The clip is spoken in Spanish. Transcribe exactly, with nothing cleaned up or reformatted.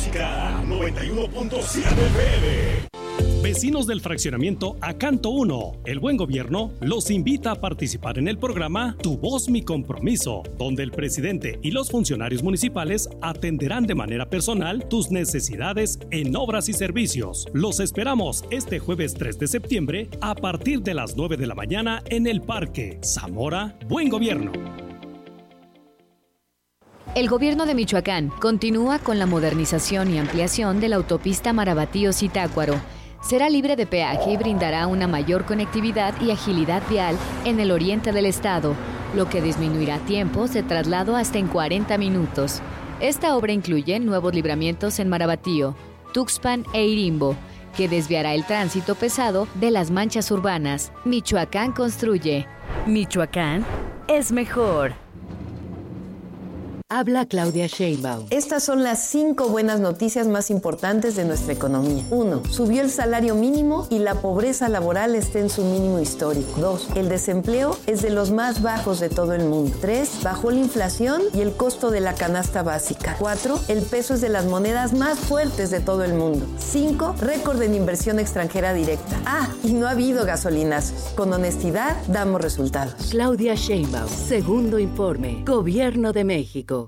Música noventa y uno punto siete F M. Vecinos del fraccionamiento Acanto uno, El Buen Gobierno los invita a participar en el programa Tu Voz, Mi Compromiso, donde el presidente y los funcionarios municipales atenderán de manera personal tus necesidades en obras y servicios. Los esperamos este jueves tres de septiembre a partir de las nueve de la mañana en el Parque Zamora Buen Gobierno. El gobierno de Michoacán continúa con la modernización y ampliación de la autopista Marabatío-Zitácuaro. Será libre de peaje y brindará una mayor conectividad y agilidad vial en el oriente del estado, lo que disminuirá tiempos de traslado hasta en cuarenta minutos. Esta obra incluye nuevos libramientos en Marabatío, Tuxpan e Irimbo, que desviará el tránsito pesado de las manchas urbanas. Michoacán construye. Michoacán es mejor. Habla Claudia Sheinbaum. Estas son las cinco buenas noticias más importantes de nuestra economía. Uno, subió el salario mínimo y la pobreza laboral está en su mínimo histórico. Dos, el desempleo es de los más bajos de todo el mundo. Tres, bajó la inflación y el costo de la canasta básica. Cuatro, el peso es de las monedas más fuertes de todo el mundo. Cinco, récord en inversión extranjera directa. Ah, y no ha habido gasolinazos. Con honestidad, damos resultados. Claudia Sheinbaum, segundo informe. Gobierno de México.